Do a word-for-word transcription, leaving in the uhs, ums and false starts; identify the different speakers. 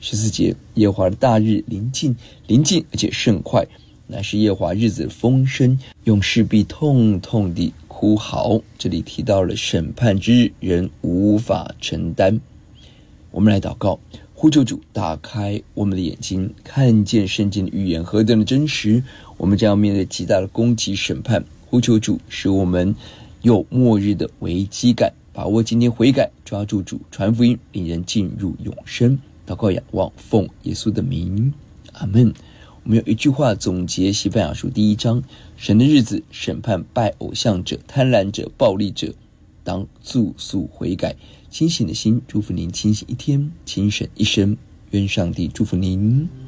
Speaker 1: 十四节，耶和华的大日临近，临近而且甚快，乃是耶和华日子的风声，勇士必痛痛地哭嚎。这里提到了审判之日，人无法承担。我们来祷告，呼求主打开我们的眼睛，看见圣经的预言何等的真实。我们将要面对极大的攻击审判，呼求主使我们有末日的危机感，把握今天悔改，抓住主，传福音，领人进入永生。祷告仰望，奉耶稣的名，阿们。我们有一句话总结西番雅书第一章，神的日子审判拜偶像者、贪婪者、暴力者，当速速悔改。清醒的心祝福您清醒一天，清醒一生。愿上帝祝福您。